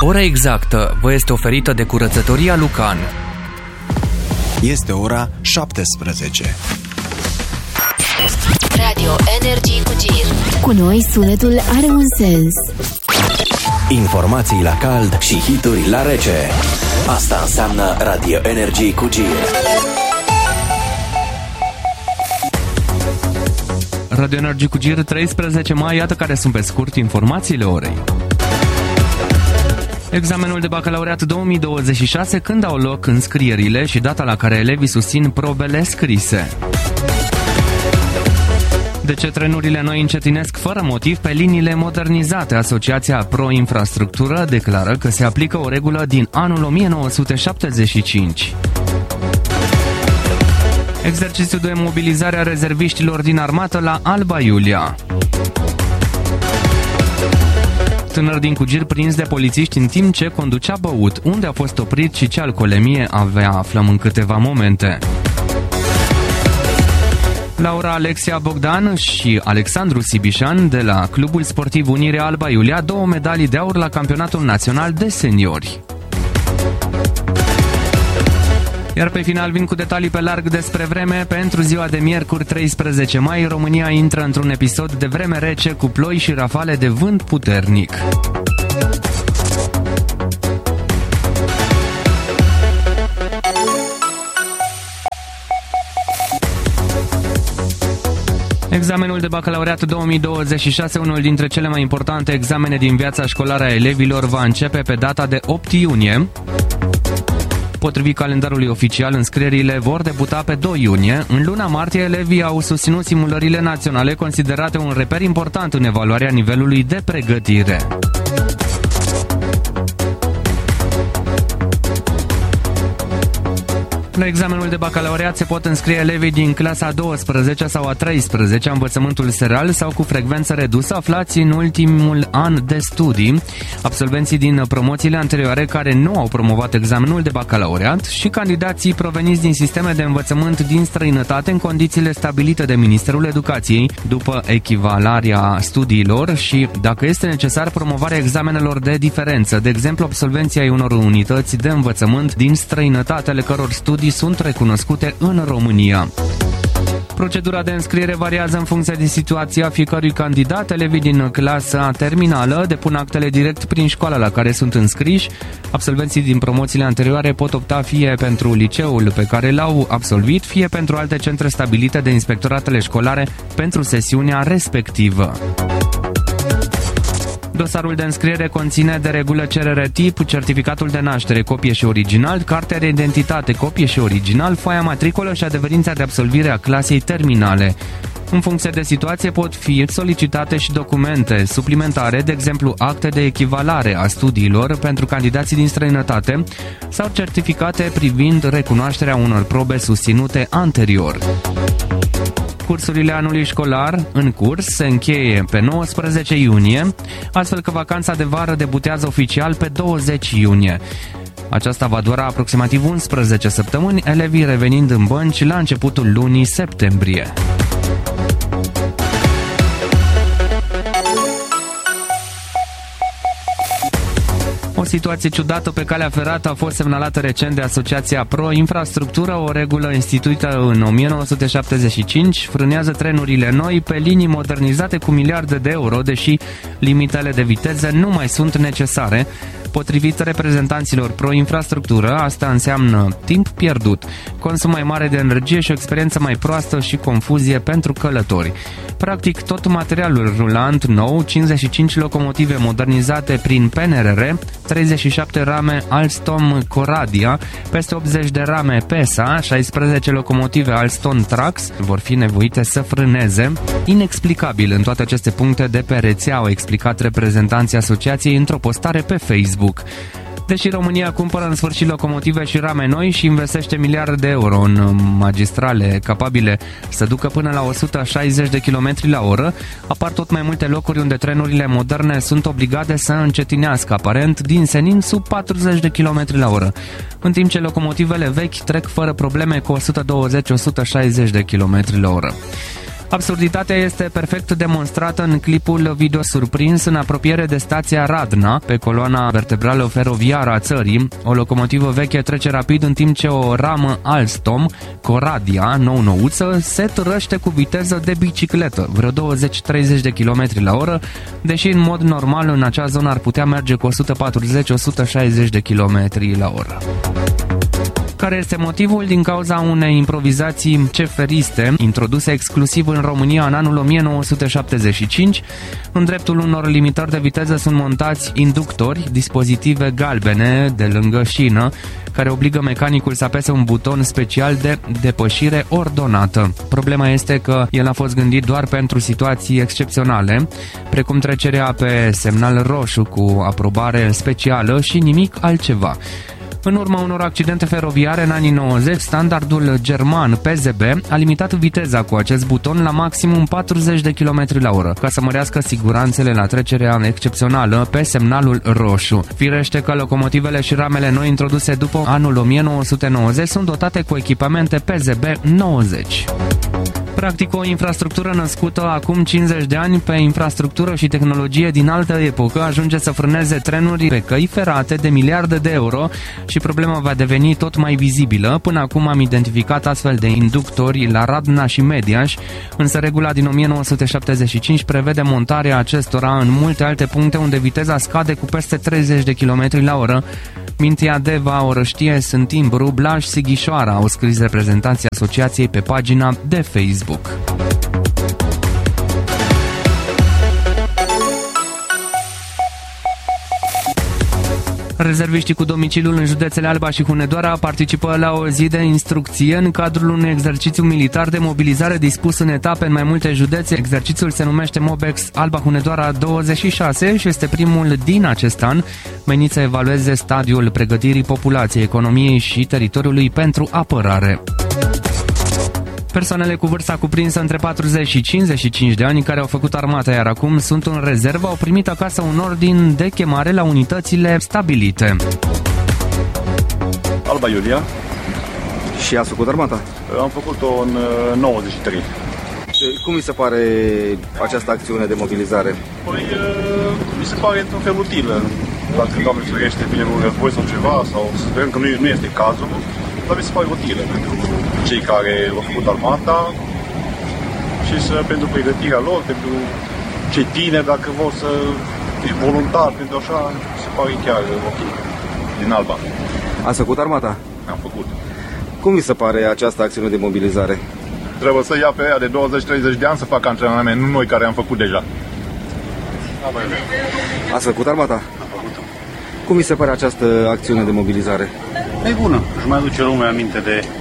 Ora exactă vă este oferită de Curățătoria Lucan. Este ora 17. Radio Energy cu Gir. Cu noi sunetul are un sens. Informații la cald și hituri la rece. Asta înseamnă Radio Energy cu Gir. Radio Energy cu Gir, 13 mai, iată care sunt pe scurt informațiile orei. Examenul de bacalaureat 2026, când au loc înscrierile și data la care elevii susțin probele scrise. De ce trenurile noi încetinesc fără motiv pe liniile modernizate? Asociația Pro Infrastructură declară că se aplică o regulă din anul 1975. Exercițiu de mobilizare a rezerviștilor din armată la Alba Iulia. Tânăr din Cugir prins de polițiști în timp ce conducea băut. Unde a fost oprit și ce alcoolemie avea, aflăm în câteva momente. Laura Alexia Bogdan și Alexandru Sibișan de la Clubul Sportiv Unirea Alba Iulia, 2 medalii de aur la Campionatul Național de Seniori. Iar pe final vin cu detalii pe larg despre vreme. Pentru ziua de miercuri 13 mai, România intră într-un episod de vreme rece cu ploi și rafale de vânt puternic. Examenul de bacalaureat 2026, unul dintre cele mai importante examene din viața școlară a elevilor, va începe pe data de 8 iunie. Potrivit calendarului oficial, înscrierile vor debuta pe 2 iunie. În luna martie, elevii au susținut simulările naționale, considerate un reper important în evaluarea nivelului de pregătire. La examenul de bacalaureat se pot înscrie elevii din clasa a 12 sau a 13, învățământul serial sau cu frecvență redusă, aflați în ultimul an de studii, absolvenții din promoțiile anterioare care nu au promovat examenul de bacalaureat și candidații proveniți din sisteme de învățământ din străinătate în condițiile stabilite de Ministerul Educației, după echivalarea studiilor și, dacă este necesar, promovarea examenelor de diferență, de exemplu absolvenții ai unor unități de învățământ din străinătate, ale căror studii sunt recunoscute în România. Procedura de înscriere variază în funcție de situația fiecărui candidat. Elevii din clasa terminală depun actele direct prin școala la care sunt înscriși. Absolvenții din promoțiile anterioare pot opta fie pentru liceul pe care l-au absolvit, fie pentru alte centre stabilite de inspectoratele școlare pentru sesiunea respectivă. Dosarul de înscriere conține de regulă cerere tip, certificatul de naștere, copie și original, cartea de identitate, copie și original, foaia matricolă și adeverința de absolvire a clasei terminale. În funcție de situație pot fi solicitate și documente suplimentare, de exemplu acte de echivalare a studiilor pentru candidații din străinătate sau certificate privind recunoașterea unor probe susținute anterior. Cursurile anului școlar în curs se încheie pe 19 iunie, astfel că vacanța de vară debutează oficial pe 20 iunie. Aceasta va dura aproximativ 11 săptămâni, elevii revenind în bănci la începutul lunii septembrie. O situație ciudată pe calea ferată a fost semnalată recent de Asociația Pro Infrastructură. O regulă instituită în 1975 frânează trenurile noi pe linii modernizate cu miliarde de euro, deși limitele de viteză nu mai sunt necesare. Potrivit reprezentanților Pro Infrastructură, asta înseamnă timp pierdut, consum mai mare de energie și o experiență mai proastă și confuzie pentru călători. Practic, tot materialul rulant nou, 55 locomotive modernizate prin PNRR, 37 rame Alstom Coradia, peste 80 de rame PESA, 16 locomotive Alstom Trax vor fi nevoite să frâneze. Inexplicabil în toate aceste puncte de pe rețea, au explicat reprezentanții asociației într-o postare pe Facebook. Deși România cumpără în sfârșit locomotive și rame noi și investește miliarde de euro în magistrale capabile să ducă până la 160 de km la oră, apar tot mai multe locuri unde trenurile moderne sunt obligate să încetinească, aparent din senin, sub 40 de km la oră, în timp ce locomotivele vechi trec fără probleme cu 120-160 de km la oră. Absurditatea este perfect demonstrată în clipul video surprins în apropiere de stația Radna, pe coloana vertebrală feroviară a țării. O locomotivă veche trece rapid în timp ce o ramă Alstom, Coradia, nou-nouță, se târăște cu viteză de bicicletă, vreo 20-30 de km la oră, deși în mod normal în acea zonă ar putea merge cu 140-160 de km la oră. Care este motivul? Din cauza unei improvizații ceferiste introduse exclusiv în România în anul 1975. În dreptul unor limitări de viteză sunt montați inductori, dispozitive galbene de lângă șină, care obligă mecanicul să apese un buton special de depășire ordonată. Problema este că el a fost gândit doar pentru situații excepționale, precum trecerea pe semnal roșu cu aprobare specială și nimic altceva. În urma unor accidente feroviare în anii 90, standardul german PZB a limitat viteza cu acest buton la maximum 40 de km la oră, ca să mărească siguranțele la trecerea excepțională pe semnalul roșu. Firește că locomotivele și ramele noi introduse după anul 1990 sunt dotate cu echipamente PZB 90. Practic o infrastructură născută acum 50 de ani pe infrastructură și tehnologie din altă epocă ajunge să frâneze trenuri pe căi ferate de miliarde de euro și problema va deveni tot mai vizibilă. Până acum am identificat astfel de inductori la Radna și Mediaș, însă regula din 1975 prevede montarea acestora în multe alte puncte unde viteza scade cu peste 30 de km la oră. Mintea Deva, Orăștie, Sântimbru, Blaj, Sighișoara, au scris reprezentanții asociației pe pagina de Facebook. Rezerviștii cu domiciliul în județele Alba și Hunedoara participă la o zi de instrucție în cadrul unui exercițiu militar de mobilizare dispus în etape în mai multe județe. Exercițiul se numește Mobex Alba Hunedoara 26 și este primul din acest an, menit să evalueze stadiul pregătirii populației, economiei și teritoriului pentru apărare. Persoanele cu vârsta cuprinsă între 40 și 55 de ani care au făcut armata, iar acum sunt în rezervă, au primit acasă un ordin de chemare la unitățile stabilite. Alba Iulia. Și ați făcut armata? Am făcut-o în 93. Cum mi se pare această acțiune de mobilizare? Păi, mi se pare într-un fel utilă. Dacă Doamne ferește vine un război sau ceva, sau sperăm că nu este cazul, dar mi se pare utilă pentru cei care au făcut armata și pentru pregătirea lor, pentru cei tineri, dacă vor să fie voluntari, pentru așa, se pare chiar ok. Din Alba. Ați făcut armata? Am făcut. Cum vi se pare această acțiune de mobilizare? Trebuie să ia pe ea de 20-30 de ani să facă antrenament, nu noi care am făcut deja. Ați făcut armata? Am făcut. Cum vi se pare această acțiune de mobilizare? E bună. Își mai aduce lumea aminte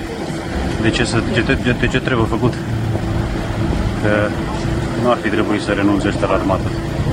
de ce trebuie făcut. Că nu ar fi trebuit să renunțe ăștia la armată.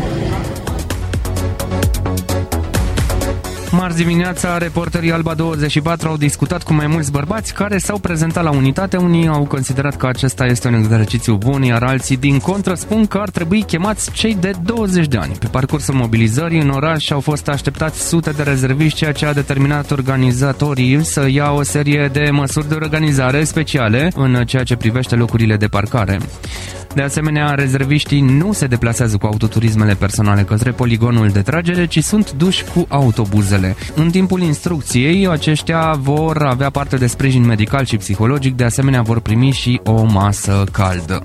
Marți dimineața, reporterii Alba 24 au discutat cu mai mulți bărbați care s-au prezentat la unitate. Unii au considerat că acesta este un exercițiu bun, iar alții din contră spun că ar trebui chemați cei de 20 de ani. Pe parcursul mobilizării în oraș au fost așteptați sute de rezerviști, ceea ce a determinat organizatorii să ia o serie de măsuri de organizare speciale în ceea ce privește locurile de parcare. De asemenea, rezerviștii nu se deplasează cu autoturismele personale către poligonul de tragere, ci sunt duși cu autobuzele. În timpul instrucției, aceștia vor avea parte de sprijin medical și psihologic, de asemenea vor primi și o masă caldă.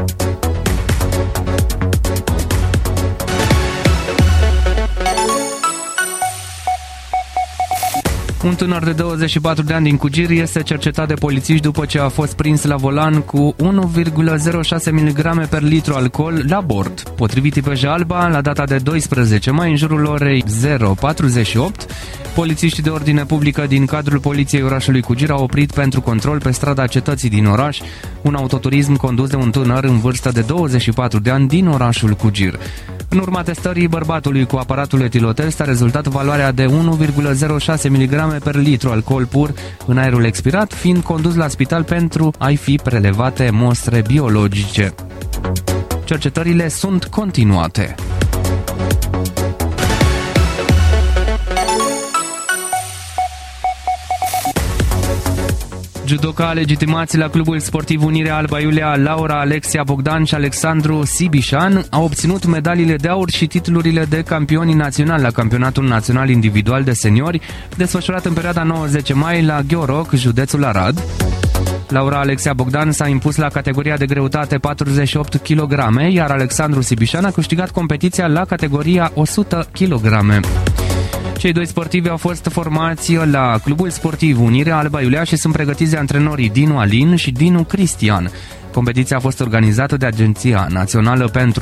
Un tânăr de 24 de ani din Cugiri este cercetat de polițiști după ce a fost prins la volan cu 1,06 mg per litru alcool la bord. Potrivit IPJ Alba, la data de 12 mai, în jurul orei 048, polițiștii de ordine publică din cadrul Poliției orașului Cugiri au oprit pentru control pe strada Cetății din oraș un autoturism condus de un tânăr în vârstă de 24 de ani din orașul Cugir. În urma testării bărbatului cu aparatul etilotest a rezultat valoarea de 1,06 mg per litru alcool pur în aerul expirat, fiind condus la spital pentru a-i fi prelevate mostre biologice. Cercetările sunt continuate. judoca legitimații la Clubul Sportiv Unirea Alba Iulia, Laura Alexia Bogdan și Alexandru Sibișan au obținut medaliile de aur și titlurile de campioni naționali la Campionatul Național Individual de Seniori, desfășurat în perioada 9-10 mai la Gheoroc, județul Arad. Laura Alexia Bogdan s-a impus la categoria de greutate 48 kg, iar Alexandru Sibișan a câștigat competiția la categoria 100 kg. Cei doi sportivi au fost formați la Clubul Sportiv Unirea Alba Iulia și sunt pregătiți de antrenorii Dinu Alin și Dinu Cristian. Competiția a fost organizată de Agenția Națională pentru